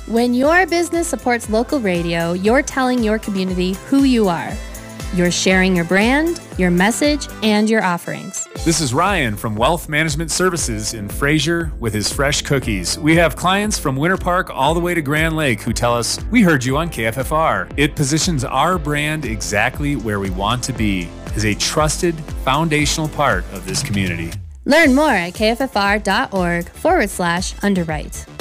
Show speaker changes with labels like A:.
A: When your business supports local radio, you're telling your community who you are. You're sharing your brand, your message, and your offerings.
B: This is Ryan from Wealth Management Services in Fraser with his fresh cookies. We have clients from Winter Park all the way to Grand Lake who tell us, we heard you on KFFR. It positions our brand exactly where we want to be, as a trusted, foundational part of this community.
A: Learn more at kffr.org/underwrite.